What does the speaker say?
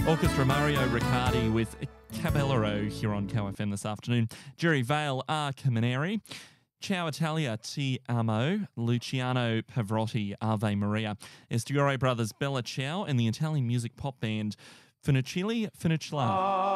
Orchestra Mario Riccardi with Caballero here on KOFM this afternoon. Jerry Vale, A Camineri. Ciao Italia, Ti Amo, Luciano Pavarotti, Ave Maria. Estiore Brothers, Bella Ciao, and the Italian music pop band Funiculi Funicula.